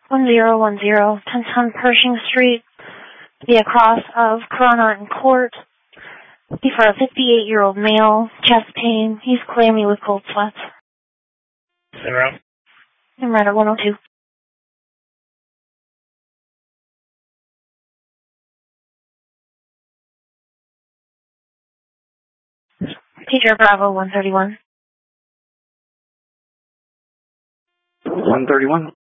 1010, 1010 Pershing Street, the cross of Corona and Court. Be for a 58-year-old male, chest pain. He's clammy with cold sweats. Zero. I'm right at 102. Pager Bravo 131. 131.